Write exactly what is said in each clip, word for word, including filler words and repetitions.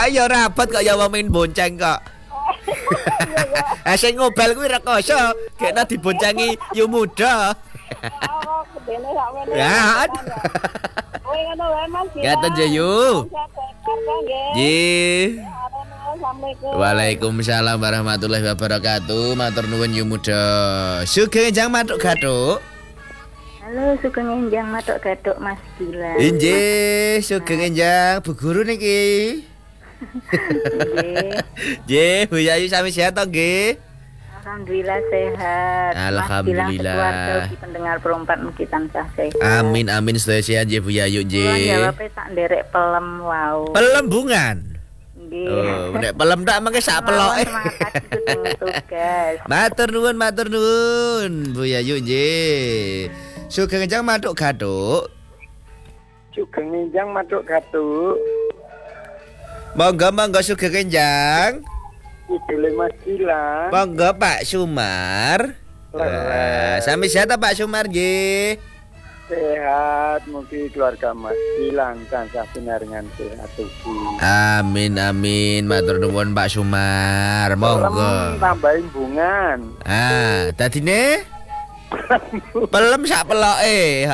Ayo rapat kok ya main bonceng kok. Ah sing ngobel kuwi rekoso, gekna diboncengi yu muda. Oh, gedene sak mene. Ya. Oh, ngono wae Mas. Ngaten nggih yu. Nggih. Assalamualaikum. Waalaikumsalam warahmatullahi wabarakatuh. Matur nuwun yu muda. Sugeng enjang matuk gathuk. Halo, sugeng enjang matuk gathuk Mas Gilang. Injih, sugeng enjang Bu Guru niki. Nggih. Nggih, Bu Yayu sami sehat to nggih? Alhamdulillah sehat. Alhamdulillah. Mas Gilang keluarga pendengar perempat mugi tansah sehat. Amin amin sedaya sehat nggih Bu Yayu Kula nggih. jawabe tak nderek pelem wau. Pelembungan. Nggih. Oh, nek pelem tak mengke sak peloke. Tugas. Matur nuwun, matur nuwun Bu Yayu nggih. Sugeng enjang matuk gathuk. Sugeng enjang matuk gathuk. Monggo monggo sugeng enjang. Idule Mas Gilang. Monggo Pak Sumar. Wah, sami sehat Pak Sumar nggih. Sehat, mugi keluarga Mas Gilang tansah pinaringan sehat ugi. Amin amin, matur nuwun Pak Sumar. Monggo. Tambahin bungan. Ah, dadine pelem sak peloke.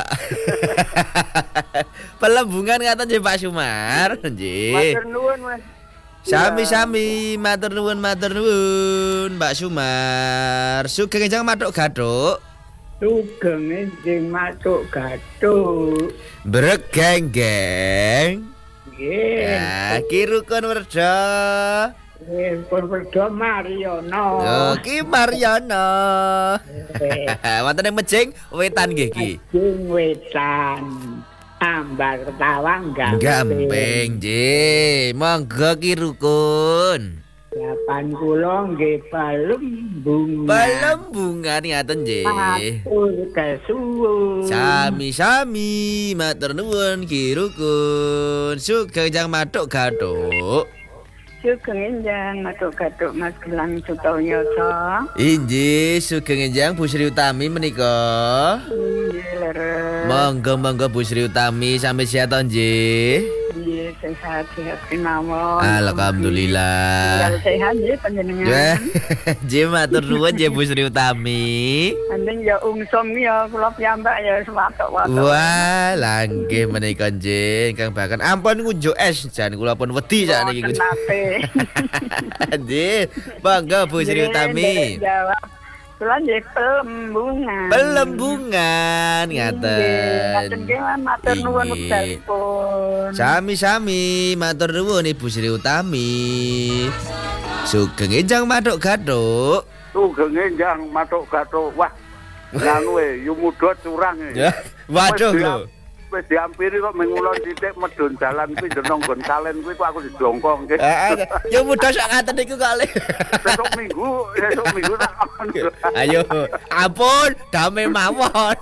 Pelembungan ngaten nggih Pak Sumar. Nggih. Matur nuwun Mas. Sami-sami, matur nuwun, matur nuwun, Mbak Sumar. Sugeng enjang matuk gathuk. Sugeng enjing matuk gathuk. Bregeng-geng. Nggih. Ya, ki rukun werda. Eh, pun werda Mariono. Oh, ki Mariono. Wonten ing Mejing wetan nggih ki. Mejing wetan. Ambar tawang gamping. Gamping nggih. Monggo ki rukun. Japan kula nggih palembungan. Palembungan ngaten nggih. Matur kasuwun. Sami-sami matur nuwun ki rukun. Sugeng enjang matuk gathuk. Sugeng enjang matuk gathuk Mas Gilang Sutoyoso. Injih, sugeng enjang Bu Sri Utami menika. Nggih, leres. Monggo monggo Bu Sri Utami sami sehat to nggih. Nggih, sehat-sehat kemawon. Alhamdulillah. Tinggal sehat nggih panjenengan. Nggih matur nuwun nggih Bu Sri Utami. Andeng ya ungsum ya kula piyambak ya sewatuk-watuk. Wah, langgih menika nggih ingkang bahkan ampun ngunjuk es jan kula pun wedi sak niki. Nggih, monggo Bu Sri Utami. Jawab. Kula nggih pelembungan. Pelembungan ngaten. Ngaten nggih matur nuwun Inggih. wekdalipun. Sami-sami matur nuwun Ibu Sri Utami. Sugeng enjang matuk gathuk. Sugeng enjang matuk gathuk. Wah, nganu e, yu muda curang e. Ya, waduh lho. Wis diampiri kok mengulon titik medun dalan kuwi jeneng nggon kalen kuwi kok aku didongkong nggih. Heeh, ya mudah sak ngaten niku kali. Besok minggu, besok minggu tak kon. Ayo, ampun, damai mawon.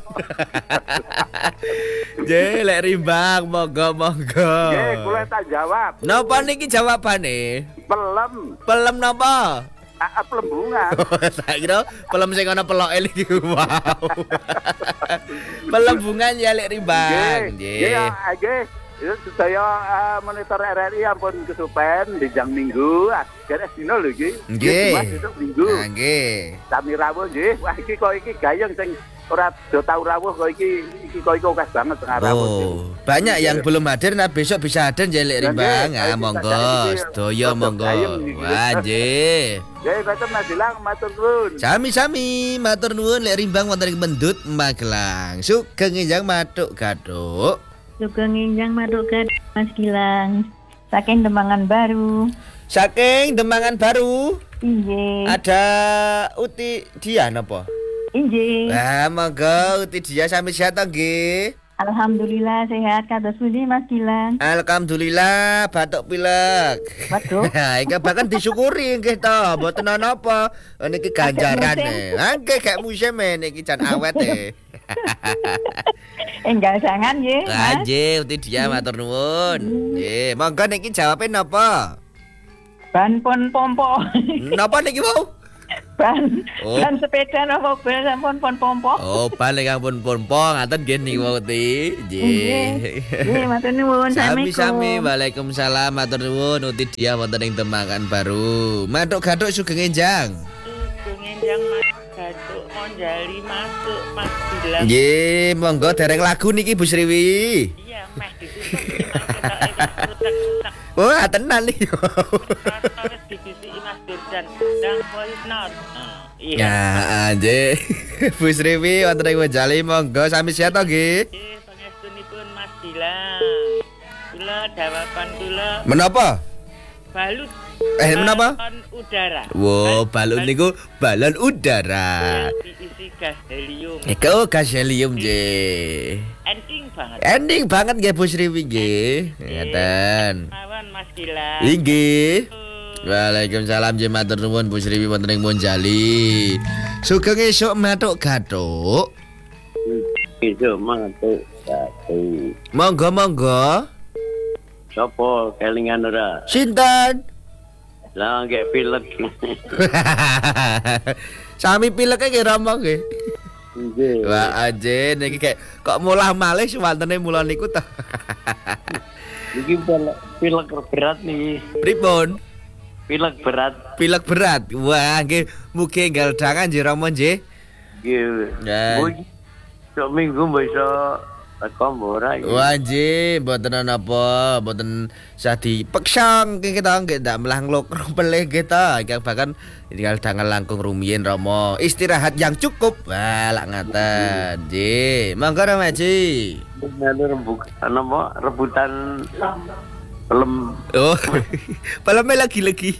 Nggih, lek rimbang monggo monggo. Nggih, kula tak jawab. Napa niki jawabane? Pelem, Pelem napa? ah, pelembungan. Tak kira pelem sing ana peloke iki. Wow. Pelembungan ya lek rimbang. Nggih, Nggih. nggih. Itu saya uh, monitor R R I ampun kesupen di jam minggu. Garis dino lho iki. Nggih. Itu minggu. Nah, nggih. Sami rawuh nggih. Wah iki kok iki gayeng sing ora do tau rawuh kok iki iki kok iki akeh banget tengah rawuh. Oh, banyak yang belum hadir nah besok bisa hadir ya lek rimbang. nggih, Ah ayo monggo, kita cari sedaya iki, monggo. gayeng iki. Wah, nggih. Nggih, kata Mas Gilang matur nuwun. Sami-sami matur nuwun lek rimbang wonten ing Mendut Magelang. Sugeng enjang matuk gathuk. Sugeng enjang matuk gathuk Mas Gilang. Saking Demangan Baru. Saking Demangan Baru Inggih. ada Uti Dian apa? Inggih. Wah, monggo Uti Dian sami sehat to nggih. Alhamdulillah sehat kados pundi Mas Gilang. Alhamdulillah batuk pilek. Waduh. Iki bahkan disyukuri nggih to, mboten ana apa. Niki ganjarane. Ha nggih gak musim niki jan awet e. Enggak sangan nggih. Lah Mas. nggih Uti Dian matur nuwun. Nggih, monggo niki jawabe napa? Ban pon pompo. Napa niki mau? ban Oh. ban sepeda napa mobil sampun pun pompo. Oh, balik ampun pompo ngaten nggih niku Uti. Nggih. Nggih, matur nuwun. Sami-sami, Waalaikumsalam, matur nuwun Uti dia wonten ing Demangan Baru. Matuk gathuk sugeng enjang. Sugeng enjang Mas Gatuk Monjali masuk Mas Gilang. Nggih, monggo dereng lagu niki Bu Sriwi. Iya, meh ditutup iki Mas ketok rusak-rusak. Wah, tenan iki. Wis dibisiki Mas Durjan. Dan voice note. Iya. Ya, nggih. Bu Sriwi wonten ing Monjali, monggo sami sehat to nggih. Nggih, pangestunipun Mas Gilang. Kula jawaban kula Menapa? balut. Eh, menapa? Balon udara. Wow, Bal- balon niku balon udara. yang diisi gas helium. Eko gas helium nggih. Ending banget. Ending banget nggih Bu Sriwi nggih. Ngeten. Awan Mas Gilang. Inggih. Waalaikumsalam nggih matur nuwun Bu Sriwi wonten ing Monjali. Sugeng esuk matuk gathuk. Besok mantuk satu. Monggo monggo. Sopo kelingan ora? Sinten? Lah nggak pilek. Sami pileke nggih Rama nggih. Nggih. Wah aje niki kayak kok mulah malih suwantene mula niku to. Iki pilek pilek berat nih. Pripun? Pilek berat. Pilek berat. Wah nggih mugi enggal dangan nggih Rama nggih. Nggih. Ya. Bu, sok minggu besok teko ora iki. Wah nggih mboten napa, mboten usah dipeksang kita nggih ndak melah nglok pelih kita. Iki bahkan tinggal dangan langkung rumiyin Rama. Istirahat yang cukup. Wah lak ngaten. Nggih, monggo Rama Ji. Melu rembuk apa rebutan film. Oh. Palame lagi-lagi.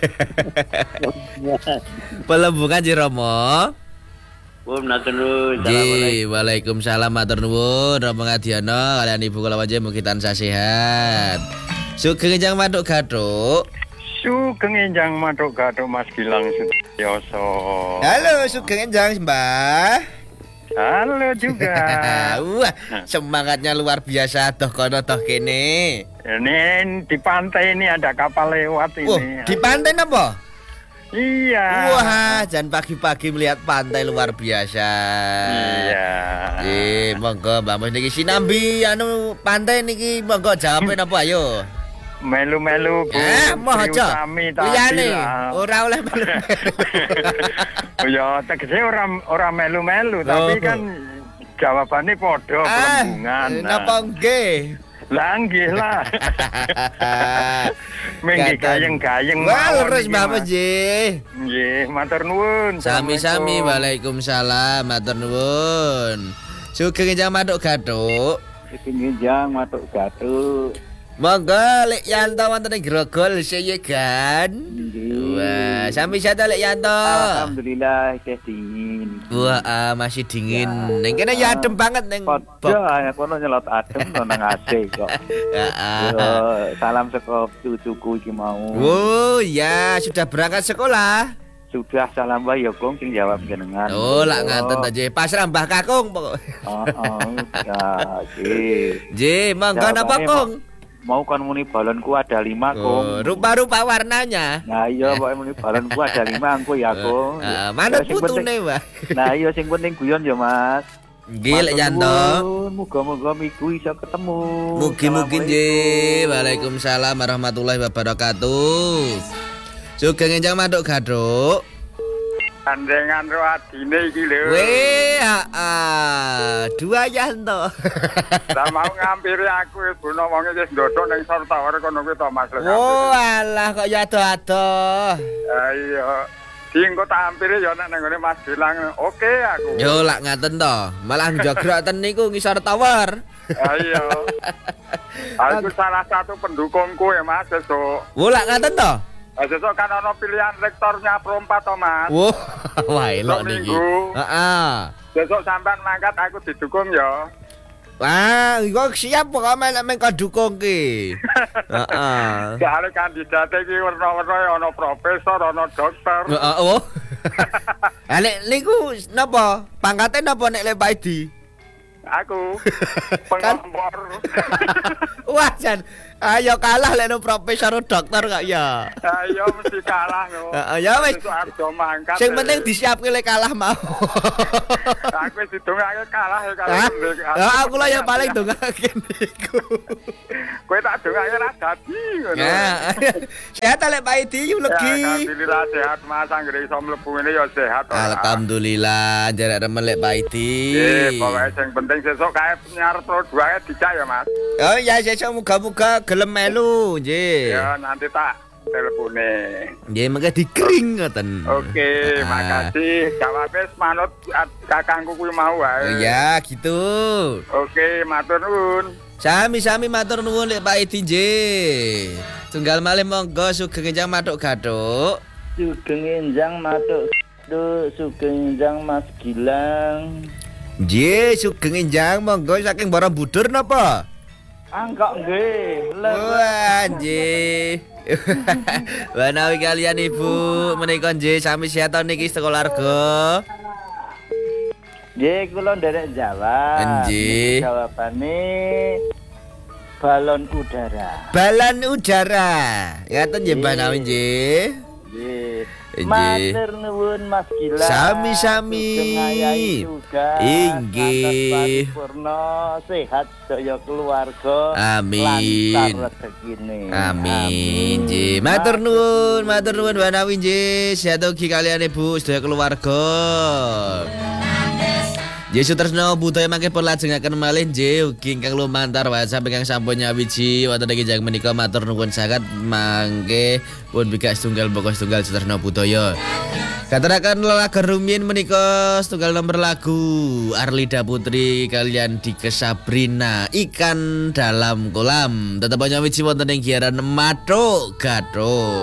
Pelembungan Ji Rama. Bu natur Nggih, Waalaikumsalam matur nuwun Rama Ngadiana kalian Ibu kula panjenengan mugi tansah sehat. Sugeng enjang matuk gathuk. Sugeng enjang matuk gathuk Mas Gilang Sutioso. Halo, sugeng enjang Mbah. Halo juga. Wah, semangatnya luar biasa toh kono toh kene. Ini di pantai ini ada kapal lewat ini. Wah, di pantai napa? Iya. Wah, jangan pagi-pagi melihat pantai luar biasa. Iya. Eh, monggo Mbak Mus niki sinambi anu pantai niki monggo jawabe napa ayo. Melu-melu Bu. Eh, moh aja. Utami tadi Liyane lah. ora oleh melu. Oh ya, tegese ora ora melu-melu tapi Oh. kan jawabannya podo pelembungan. Ah, napa nggih? Lah nggih lah. Mengki gayeng-gayeng. Wah, mawon leres iki, Mbak Mas. Mus nggih. Nggih, matur nuwun. Sami-sami, Assalamualaikum. Waalaikumsalam, matur nuwun. Sugeng enjang matuk gathuk. Sugeng enjang matuk gathuk. Monggo Lek Yanto wonten ing Grogol seyegan. Wah, sami sehat Lek Yanto. Alhamdulillah isih dingin. Wah, ah, masih dingin. Ning kene ya adem banget ning Padha ya kono nyelot adem nang A C kok. Heeh. Yo, salam saka cucuku iki mau. Oh, ya sudah berangkat sekolah. Sudah salam wae ya Kong sing jawab jenengan. Oh, lak ngaten ta Nggih. Pasrah Mbah Kakung pokok. Heeh. Ya, nggih. Nggih, monggo Jawabannya napa Kung? Mau kan muni balonku ada lima Oh, Kong. rupa-rupa warnanya. Nah iya pokoknya muni balonku ada lima engko ya Kong. Heeh, manut Ya, sing penting- putune, Mbah. Nah iya sing penting guyon ya Mas. Nggih Lek Yanto. Muga-muga minggu iso ketemu. Mugi-mugi nggih. Waalaikumsalam warahmatullahi wabarakatuh. Sugeng enjang matuk gathuk. Gandengan ro adine iki lho. Weh, ah, dua Yanto. Lah mau ngampiri aku wis bono wong wis ndodok ning sor tower kono kuwi to Mas. Oh, alah kok ya ado-ado. Ayo. Diengko tak hampiri ya nek nang ngene Mas Gilang. Oke aku. Yo lak ngaten to. Malah njogrok ten niku ngisor tower. Ayo. Aku salah satu pendukungku ya Mas besok. Wo lak ngaten to. Eh, Besok kan ono pilihan rektornya Pro empat to Mas. Wo, wah elok Besok niki. Minggu. Heeh. Besok sampean mangkat aku didukung ya. Wah, kok siap kok melek meng dukung ki. Heeh. Soale kandidat iki werna-werna ya ono profesor, ono dokter. Heeh, oh. Lah nek niku napa? Pangkate napa nek Lek Pak Edi? Aku pengompor. Wah, Jan, Ayo kalah lek no profesor dokter kak ya. Ayo mesti kalah no. Heeh, ya wis. Arjo mangkat. Sing penting disiapke lek kalah mau. Aku wis didongake kalah ya kalau Hah? ndek. Ya aku lah yang paling dongake niku. Kowe tak dongake ra dadi ngono. Ya. Sehat lek Pak Edi yu Ya, legi. alhamdulillah sehat Mas anggere iso mlebu ngene ya sehat. Alhamdulillah jarak remen lek Pak Edi. Eh, pokoke sing penting sesuk kae nyarep produke dijak ya Mas. Oh ya sesuk muga-muga gelem melu nggih. Ya nanti tak telepone. Nggih mengke dikering ngoten. Oke, Ah. makasih. Jawabnya manut at- kakangku kuwi mau wae. Ya gitu. Oke, matur nuwun. Sami-sami matur nuwun lek Pak Edi nggih. Tunggal malih monggo sugeng enjang matuk gathuk. Sugeng enjang matuk Duh, sugeng enjang Mas Gilang. Nggih, sugeng enjang monggo saking Borobudur napa? Angkok nggih. Wah, nggih. Wanawi kalian Ibu menika nggih sami sehat niki sekeluarga. Nggih, kula nderek jawab. Nggih. Jawabane balon udara. Balon udara. Ngaten nggih Banawi nggih. Nggih. Nggih. Matur nuwun Mas Gilang. Sami-sami. Sugeng ayahi juga. Inggih. Purna sehat sedaya keluarga. Amin. Lancar rezekine. Amin. Nggih. Matur nuwun, matur nuwun Banawi nggih. Sehat ugi kalian Ibu sedaya keluarga. Yesus tresno budaya mangke pun lajengaken malih nggih ugi ingkang lumantar WhatsApp ingkang sampun nyawiji wonten ing jang menika matur nuwun sanget mangke pun bikak setunggal bokos setunggal tresno budaya. Kateraken lelaga rumiyin menika setunggal nomor lagu Arlida Putri kalian Dike Sabrina Ikan Dalam Kolam. Tetep nyawiji wonten ing giaran Matuk Gathuk.